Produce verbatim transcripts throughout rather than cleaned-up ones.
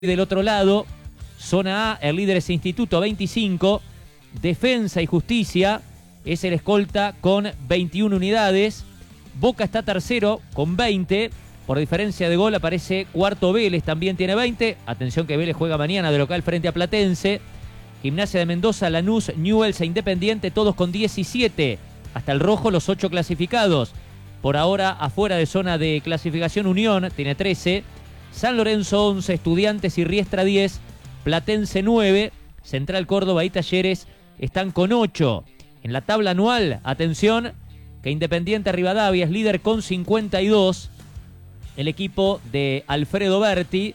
Del otro lado, zona A, el líder es Instituto veinticinco, Defensa y Justicia es el escolta con veintiuna unidades, Boca está tercero con veinte, por diferencia de gol aparece cuarto Vélez, también tiene veinte, atención que Vélez juega mañana de local frente a Platense, Gimnasia de Mendoza, Lanús, Newell's e Independiente, todos con diecisiete, hasta el rojo los ocho clasificados, por ahora afuera de zona de clasificación Unión, tiene trece, San Lorenzo once, Estudiantes y Riestra diez, Platense nueve, Central Córdoba y Talleres están con ocho. En la tabla anual, atención, que Independiente Rivadavia es líder con cincuenta y dos. El equipo de Alfredo Berti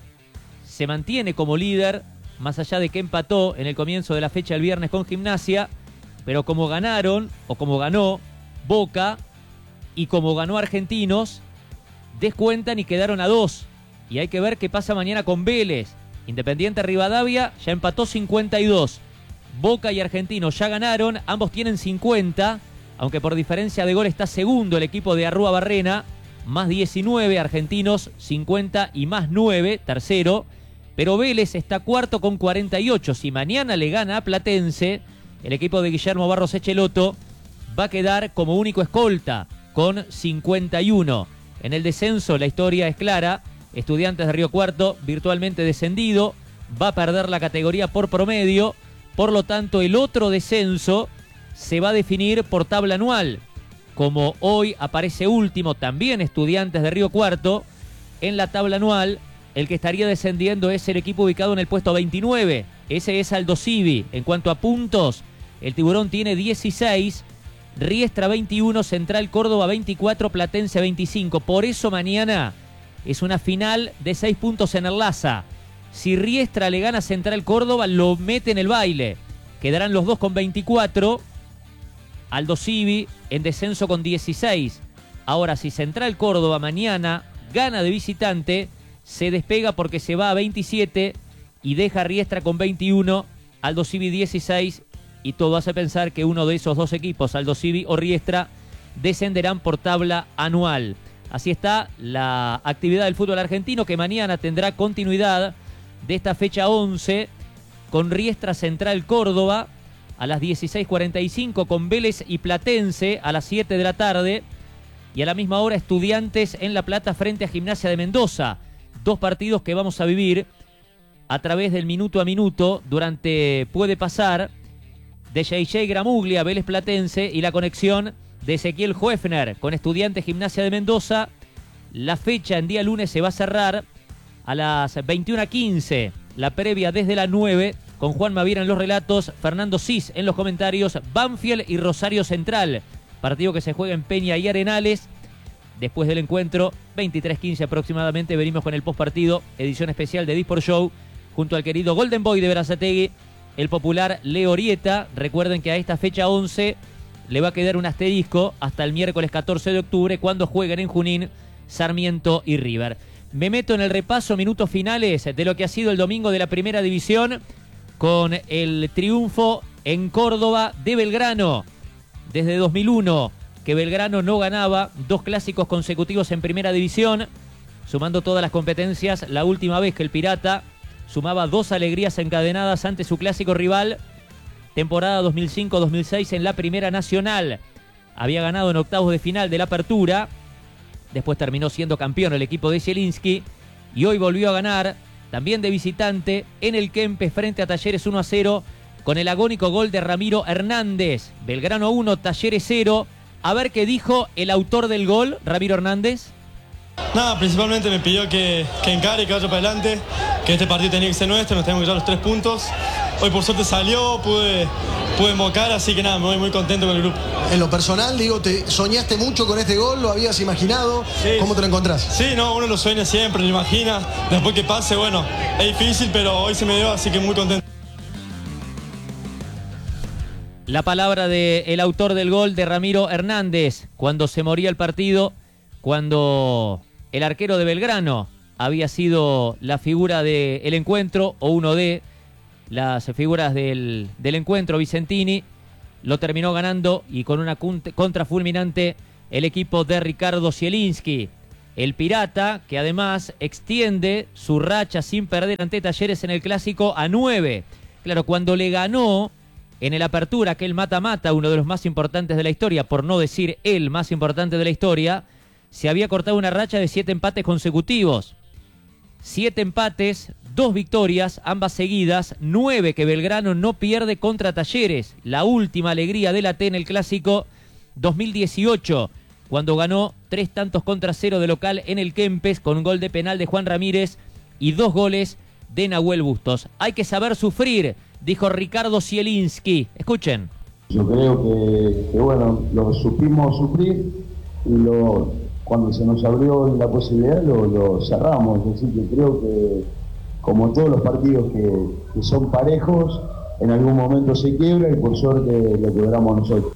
se mantiene como líder, más allá de que empató en el comienzo de la fecha el viernes con Gimnasia, pero como ganaron, o como ganó Boca, y como ganó Argentinos, descuentan y quedaron a dos. Y hay que ver qué pasa mañana con Vélez. Independiente Rivadavia ya empató cincuenta y dos. Boca y Argentinos ya ganaron, ambos tienen cincuenta, aunque por diferencia de gol está segundo el equipo de Arrúa Barrena, más diecinueve, Argentinos cincuenta y más nueve, tercero. Pero Vélez está cuarto con cuarenta y ocho. Si mañana le gana a Platense, el equipo de Guillermo Barros Echeloto va a quedar como único escolta con cincuenta y uno. En el descenso la historia es clara. Estudiantes de Río Cuarto virtualmente descendido, va a perder la categoría por promedio, por lo tanto el otro descenso se va a definir por tabla anual. Como hoy aparece último también Estudiantes de Río Cuarto, en la tabla anual el que estaría descendiendo es el equipo ubicado en el puesto veintinueve, ese es Aldo Civi. En cuanto a puntos, el Tiburón tiene dieciséis, Riestra veintiuno, Central Córdoba veinticuatro, Platense veinticinco. Por eso mañana es una final de seis puntos en el Laza. Si Riestra le gana a Central Córdoba, lo mete en el baile. Quedarán los dos con veinticuatro. Aldo Civi en descenso con dieciséis. Ahora, si Central Córdoba mañana gana de visitante, se despega porque se va a veintisiete y deja a Riestra con veintiuno, Aldo Civi dieciséis. Y todo hace pensar que uno de esos dos equipos, Aldo Civi o Riestra, descenderán por tabla anual. Así está la actividad del fútbol argentino, que mañana tendrá continuidad de esta fecha once con Riestra Central Córdoba a las dieciséis cuarenta y cinco, con Vélez y Platense a las siete de la tarde y a la misma hora Estudiantes en La Plata frente a Gimnasia de Mendoza. Dos partidos que vamos a vivir a través del minuto a minuto durante Puede Pasar de J J Gramuglia, Vélez Platense, y la conexión de Ezequiel Hoefner con Estudiantes Gimnasia de Mendoza. La fecha en día lunes se va a cerrar a las veintiuna quince, la previa desde las nueve, con Juan Maviera en los relatos, Fernando Cis en los comentarios, Banfield y Rosario Central, partido que se juega en Peña y Arenales. Después del encuentro, veintitrés quince aproximadamente, venimos con el postpartido, edición especial de Disport Show, junto al querido Golden Boy de Berazategui, el popular Leo Orieta. Recuerden que a esta fecha once le va a quedar un asterisco hasta el miércoles catorce de octubre, cuando jueguen en Junín Sarmiento y River. Me meto en el repaso, minutos finales de lo que ha sido el domingo de la Primera División, con el triunfo en Córdoba de Belgrano. Desde dos mil uno que Belgrano no ganaba dos clásicos consecutivos en Primera División, sumando todas las competencias. La última vez que el Pirata sumaba dos alegrías encadenadas ante su clásico rival, temporada dos mil cinco dos mil seis en la Primera Nacional. Había ganado en octavos de final de la Apertura, después terminó siendo campeón el equipo de Zielinski, y hoy volvió a ganar, también de visitante, en el Kempes frente a Talleres uno a cero, con el agónico gol de Ramiro Hernández. Belgrano uno, Talleres cero. A ver qué dijo el autor del gol, Ramiro Hernández. Nada, principalmente me pidió que, que encare, que vaya para adelante, que este partido tenía que ser nuestro, nos tenemos que llevar los tres puntos. Hoy por suerte salió, pude, pude invocar, así que nada, me voy muy contento con el grupo. En lo personal, digo, ¿te soñaste mucho con este gol? ¿Lo habías imaginado? Sí. ¿Cómo te lo encontrás? Sí, no, uno lo sueña siempre, lo imagina. Después que pase, bueno, es difícil, pero hoy se me dio, así que muy contento. La palabra del autor del gol, de Ramiro Hernández, cuando se moría el partido, cuando el arquero de Belgrano había sido la figura del encuentro, o uno de las figuras del, del encuentro, Vicentini, lo terminó ganando, y con una contra fulminante el equipo de Ricardo Zielinski. El Pirata, que además extiende su racha sin perder ante Talleres en el Clásico a nueve. Claro, cuando le ganó en el Apertura, aquel mata-mata, uno de los más importantes de la historia, por no decir el más importante de la historia, se había cortado una racha de siete empates consecutivos. Siete empates, dos victorias, ambas seguidas, nueve que Belgrano no pierde contra Talleres. La última alegría de la T en el Clásico dos mil dieciocho, cuando ganó tres tantos contra cero de local en el Kempes, con un gol de penal de Juan Ramírez y dos goles de Nahuel Bustos. Hay que saber sufrir, dijo Ricardo Zielinski. Escuchen. Yo creo que, que bueno, lo supimos sufrir y lo, cuando se nos abrió la posibilidad lo, lo cerramos. Es decir, que creo que como todos los partidos que, que son parejos, en algún momento se quiebra y por suerte lo quebramos nosotros.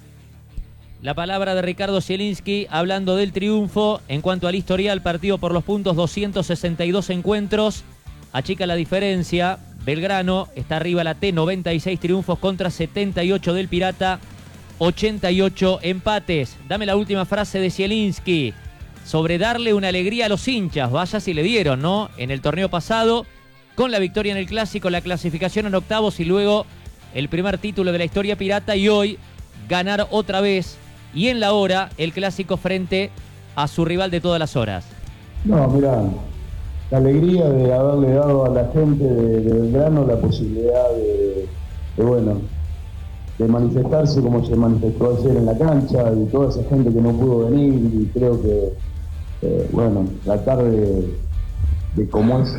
La palabra de Ricardo Zielinski hablando del triunfo. En cuanto al historial, partido por los puntos, doscientos sesenta y dos encuentros. Achica la diferencia. Belgrano está arriba la T, noventa y seis triunfos contra setenta y ocho del Pirata, ochenta y ocho empates. Dame la última frase de Zielinski sobre darle una alegría a los hinchas. Vaya si le dieron, ¿no? En el torneo pasado, con la victoria en el Clásico, la clasificación en octavos y luego el primer título de la historia pirata, y hoy ganar otra vez y en la hora el Clásico frente a su rival de todas las horas. No, mirá, la alegría de haberle dado a la gente de, de Belgrano la posibilidad de, de, bueno, de manifestarse como se manifestó ayer en la cancha, y toda esa gente que no pudo venir, y creo que, eh, bueno, tratar de, de cómo es,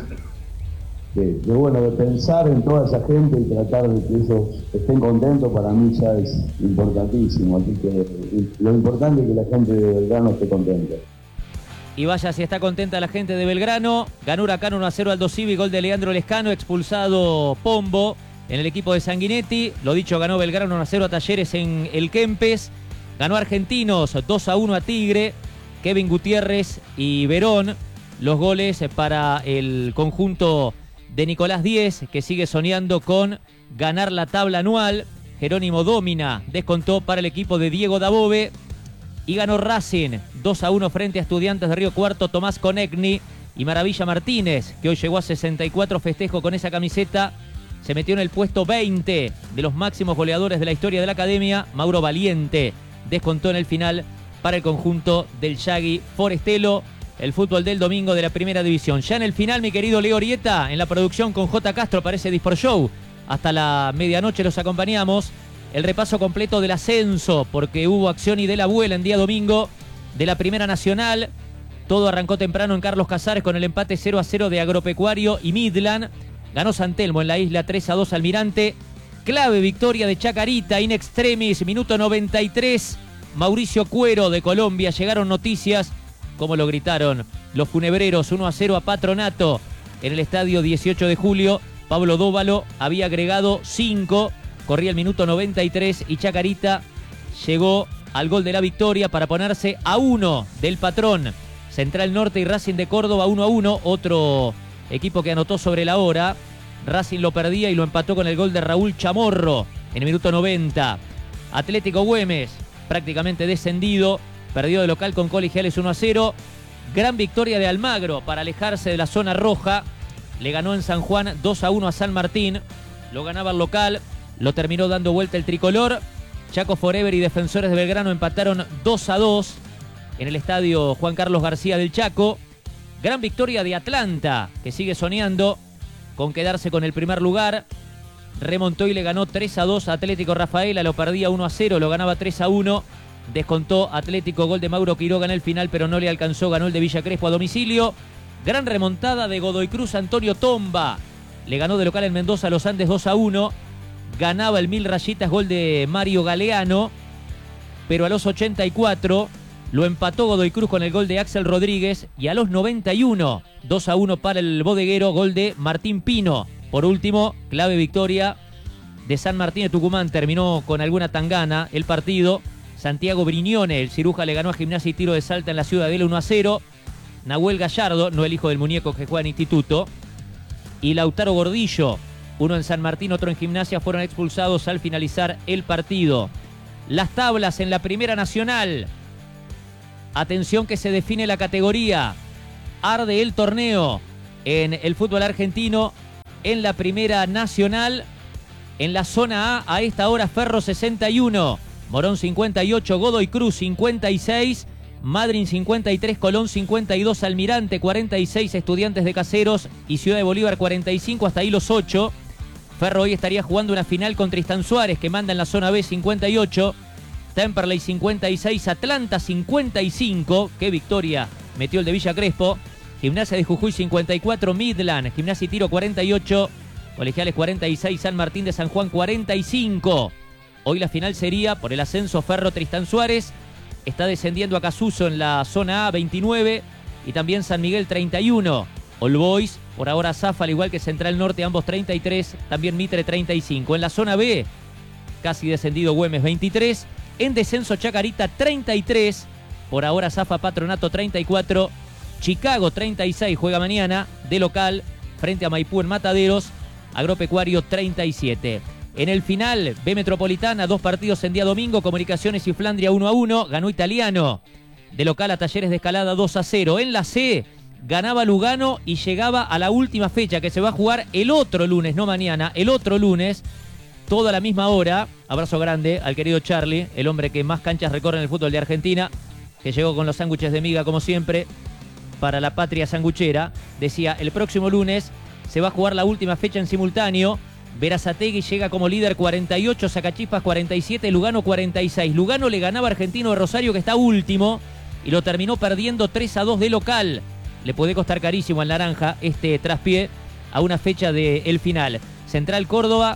de, de, bueno, de pensar en toda esa gente y tratar de que ellos estén contentos, para mí ya es importantísimo. Así que lo importante es que la gente de Belgrano esté contenta. Y vaya si está contenta la gente de Belgrano. Ganó Huracán uno a cero al Aldo Civi, gol de Leandro Lescano, expulsado Pombo en el equipo de Sanguinetti. Lo dicho, ganó Belgrano uno a cero a Talleres en el Kempes. Ganó Argentinos dos a uno a Tigre. Kevin Gutiérrez y Verón, los goles para el conjunto de Nicolás Díez, que sigue soñando con ganar la tabla anual. Jerónimo Dómina descontó para el equipo de Diego Dabove. Y ganó Racing dos a uno frente a Estudiantes de Río Cuarto. Tomás Conegni y Maravilla Martínez, que hoy llegó a sesenta y cuatro festejos con esa camiseta, se metió en el puesto veinte de los máximos goleadores de la historia de la academia. Mauro Valiente descontó en el final para el conjunto del Yagui Forestelo. El fútbol del domingo de la primera división. Ya en el final, mi querido Leo Orieta, en la producción con J. Castro, parece Disport Show. Hasta la medianoche los acompañamos. El repaso completo del ascenso, porque hubo acción y de la abuela en día domingo de la Primera Nacional. Todo arrancó temprano en Carlos Casares con el empate cero a cero de Agropecuario y Midland. Ganó San Telmo en la isla tres a dos Almirante. Clave victoria de Chacarita, in extremis, minuto noventa y tres. Mauricio Cuero de Colombia. Llegaron noticias, como lo gritaron los funebreros, uno a cero a Patronato en el estadio dieciocho de julio. Pablo Dóvalo había agregado cinco. Corría el minuto noventa y tres y Chacarita llegó al gol de la victoria para ponerse a uno del patrón. Central Norte y Racing de Córdoba uno a uno. Otro equipo que anotó sobre la hora. Racing lo perdía y lo empató con el gol de Raúl Chamorro en el minuto noventa. Atlético Güemes, prácticamente descendido, perdió de local con Colegiales uno a cero. Gran victoria de Almagro para alejarse de la zona roja. Le ganó en San Juan dos a uno a San Martín. Lo ganaba el local. Lo terminó dando vuelta el tricolor. Chaco Forever y Defensores de Belgrano empataron dos a dos en el estadio Juan Carlos García del Chaco. Gran victoria de Atlanta, que sigue soñando con quedarse con el primer lugar. Remontó y le ganó tres a dos a Atlético Rafaela. Lo perdía uno a cero, lo ganaba tres a uno. Descontó Atlético, gol de Mauro Quiroga en el final, pero no le alcanzó. Ganó el de Villa Crespo a domicilio. Gran remontada de Godoy Cruz, Antonio Tomba. Le ganó de local en Mendoza a Los Andes dos a uno. Ganaba el Mil Rayitas, gol de Mario Galeano, pero a los ochenta y cuatro lo empató Godoy Cruz con el gol de Axel Rodríguez, y a los noventa y uno, dos a uno para el bodeguero, gol de Martín Pino. Por último, clave victoria de San Martín de Tucumán. Terminó con alguna tangana el partido. Santiago Brignone, el ciruja, le ganó a Gimnasia y Tiro de Salta en la Ciudadela uno a cero. Nahuel Gallardo, no el hijo del muñeco que juega en Instituto, y Lautaro Gordillo, uno en San Martín, otro en Gimnasia, fueron expulsados al finalizar el partido. Las tablas en la Primera Nacional. Atención que se define la categoría. arde el torneo en el fútbol argentino, en la Primera Nacional. En la zona A, a esta hora, Ferro sesenta y uno, Morón cincuenta y ocho, Godoy Cruz cincuenta y seis, Madryn cincuenta y tres, Colón cincuenta y dos, Almirante cuarenta y seis, Estudiantes de Caseros y Ciudad de Bolívar cuarenta y cinco, hasta ahí los ocho. Ferro hoy estaría jugando una final con Tristan Suárez, que manda en la zona B, cincuenta y ocho, Temperley cincuenta y seis, Atlanta cincuenta y cinco, qué victoria metió el de Villa Crespo, Gimnasia de Jujuy cincuenta y cuatro, Midland, Gimnasia y Tiro cuarenta y ocho, Colegiales cuarenta y seis, San Martín de San Juan cuarenta y cinco. Hoy la final sería por el ascenso Ferro Tristan Suárez. Está descendiendo a Casuso en la zona A, veintinueve, y también San Miguel treinta y uno. All Boys, por ahora Zafa, al igual que Central Norte, ambos treinta y tres, también Mitre treinta y cinco. En la zona B, casi descendido Güemes veintitrés, en descenso Chacarita treinta y tres, por ahora Zafa Patronato treinta y cuatro, Chicago treinta y seis, juega mañana de local frente a Maipú en Mataderos, Agropecuario treinta y siete. En el final, B Metropolitana, dos partidos en día domingo, Comunicaciones y Flandria uno a uno, ganó Italiano. De local a Talleres de Escalada dos a cero. En la C, ganaba Lugano y llegaba a la última fecha, que se va a jugar el otro lunes, no mañana, el otro lunes, toda a la misma hora. Abrazo grande al querido Charlie, el hombre que más canchas recorre en el fútbol de Argentina, que llegó con los sándwiches de miga, como siempre, para la patria sanguchera. Decía, el próximo lunes se va a jugar la última fecha en simultáneo. Berazategui llega como líder cuarenta y ocho, Sacachispas cuarenta y siete, Lugano cuarenta y seis. Lugano le ganaba a Argentino de Rosario, que está último, y lo terminó perdiendo tres a dos de local. Le puede costar carísimo al naranja este traspié a una fecha del final. Central Córdoba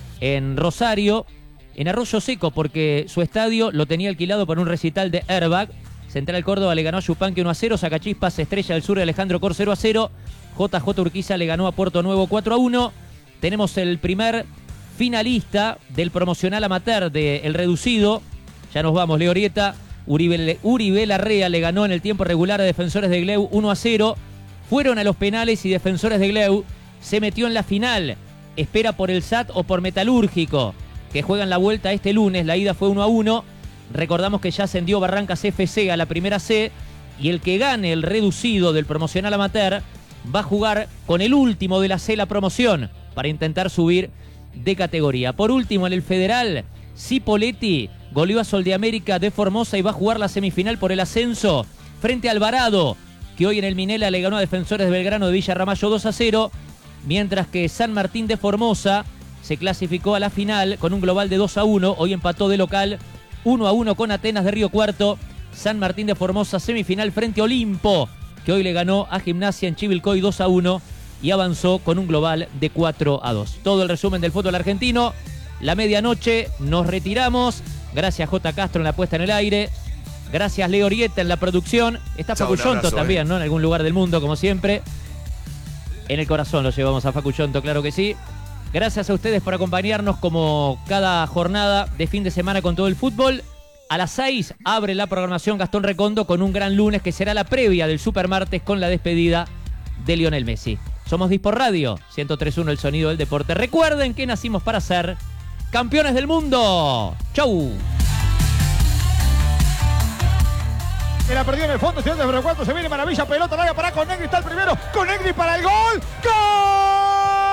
en Rosario, en Arroyo Seco, porque su estadio lo tenía alquilado por un recital de Airbag. Central Córdoba le ganó a Yupanqui uno a cero, Sacachispas, Estrella del Sur de Alejandro Cor cero a cero. J J Urquiza le ganó a Puerto Nuevo cuatro a uno. Tenemos el primer finalista del promocional amateur del reducido. Ya nos vamos, Leorieta. Uribe, Uribe Larrea le ganó en el tiempo regular a Defensores de Gleu uno a cero. Fueron a los penales y Defensores de Gleu se metió en la final. Espera por el S A T o por Metalúrgico, que juegan la vuelta este lunes. La ida fue uno a uno. Recordamos que ya ascendió Barrancas F C a la primera C. Y el que gane el reducido del promocional amateur va a jugar con el último de la C, la promoción, para intentar subir de categoría. Por último, en el federal, Cipoletti goleó a Sol de América de Formosa y va a jugar la semifinal por el ascenso frente a Alvarado, que hoy en el Minela le ganó a Defensores de Belgrano de Villa Ramallo dos a cero, mientras que San Martín de Formosa se clasificó a la final con un global de dos a uno. Hoy empató de local uno a uno con Atenas de Río Cuarto. San Martín de Formosa semifinal frente a Olimpo, que hoy le ganó a Gimnasia en Chivilcoy dos a uno y avanzó con un global de cuatro a dos. Todo el resumen del fútbol argentino. La medianoche nos retiramos. Gracias J. Castro en la puesta en el aire. Gracias Leo Orieta en la producción. Está Facu Yonto también, eh. ¿no? En algún lugar del mundo, como siempre. En el corazón lo llevamos a Facu Yonto, claro que sí. Gracias a ustedes por acompañarnos como cada jornada de fin de semana con todo el fútbol. A las seis abre la programación Gastón Recondo con un gran lunes que será la previa del Supermartes con la despedida de Lionel Messi. Somos Dispor Radio, ciento tres punto uno, el sonido del deporte. Recuerden que nacimos para ser campeones del mundo. ¡Chau! Que la perdió en el fondo, estudiantes de Río Cuarto, se viene maravilla, pelota larga para Conegri, está el primero, Conegri para el gol. ¡Gol!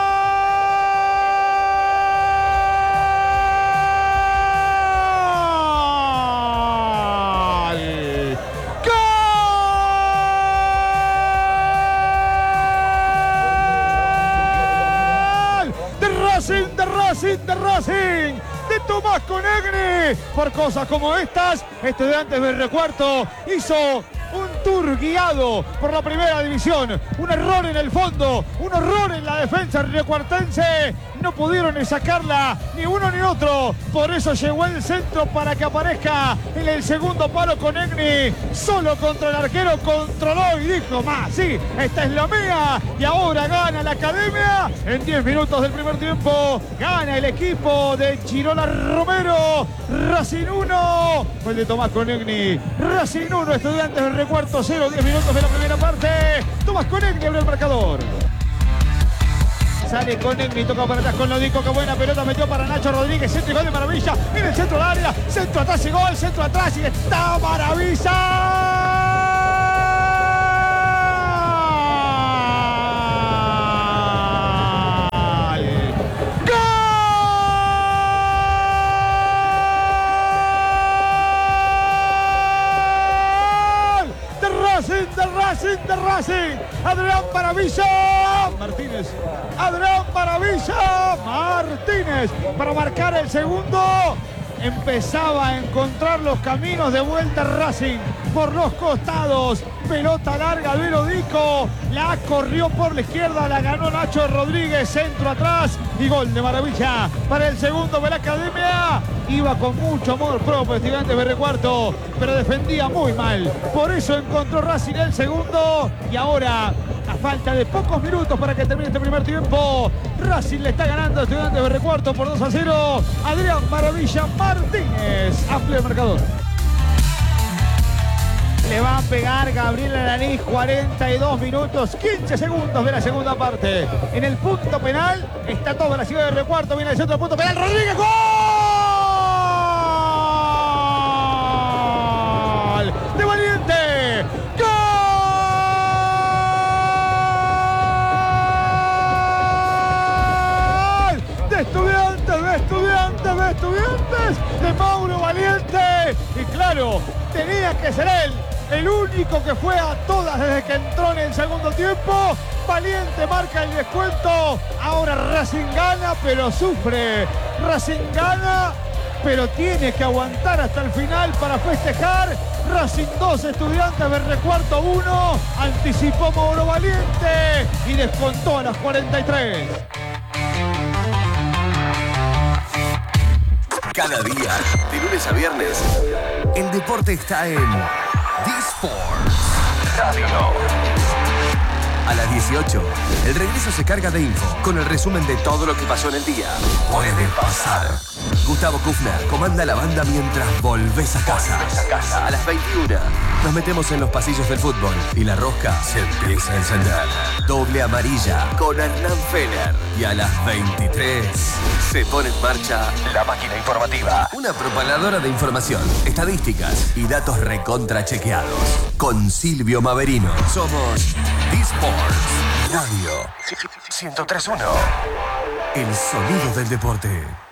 De Racing, de Racing, de Tomás Conegri. Por cosas como estas, Estudiantes de Río Cuarto hizo un tour guiado por la primera división. Un error en el fondo, un error en la defensa riocuartense. No pudieron ni sacarla ni uno ni otro. Por eso llegó el centro para que aparezca en el segundo palo Conegri. Solo contra el arquero, controló y dijo, más, sí, esta es la mía. Y ahora gana la academia. En diez minutos del primer tiempo, gana el equipo de Chirola Romero. Racing uno, fue el de Tomás Conegri. Racing uno, Estudiantes de Río Cuarto cero, diez minutos de la primera parte. Tomás Conegri abrió el marcador. Sale Conegri, toca para atrás con Lodico, qué buena pelota metió para Nacho Rodríguez, centro y gol de maravilla, en el centro del área, centro atrás y gol, centro atrás y está maravilla. Racing. Adrián Maravilla Martínez. Adrián Maravilla Martínez para marcar el segundo. Empezaba a encontrar los caminos de vuelta Racing por los costados. Pelota larga de Lodico. La corrió por la izquierda. La ganó Nacho Rodríguez. Centro atrás. Y gol de Maravilla para el segundo de la Academia. Iba con mucho amor propio Estudiantes de Recuarto, pero defendía muy mal. Por eso encontró Racing el segundo. Y ahora, a falta de pocos minutos para que termine este primer tiempo, Racing le está ganando a Estudiantes de Recuarto por dos a cero. Adrián Maravilla Martínez. Amplio el marcador. Le va a pegar Gabriel Alanís, cuarenta y dos minutos, quince segundos de la segunda parte. En el punto penal está toda la ciudad de Recuarto. Viene el centro del punto penal. Rodríguez, ¡gol! ¡De Valiente! ¡Gol! De Estudiantes, de Estudiantes, de Estudiantes, de Mauro Valiente. Y claro, tenía que ser él. El único que fue a todas desde que entró en el segundo tiempo. Valiente marca el descuento. Ahora Racing gana, pero sufre. Racing gana, pero tiene que aguantar hasta el final para festejar. Racing dos, Estudiantes de Recuarto uno. Anticipó Mauro Valiente y descontó a las cuarenta y tres. Cada día, de lunes a viernes, el deporte está en D-Sports Radio. A las dieciocho, el regreso se carga de info con el resumen de todo lo que pasó en el día. Puede pasar. Gustavo Kufner comanda la banda mientras volvés a casa. A las veintiuna, nos metemos en los pasillos del fútbol y la rosca se empieza a encender. Doble amarilla con Hernán Feller. Y a las veintitrés, se pone en marcha la máquina informativa. Una propaladora de información, estadísticas y datos recontra chequeados. Con Silvio Maverino. Somos D-Sports Radio ciento tres punto uno. El sonido del deporte.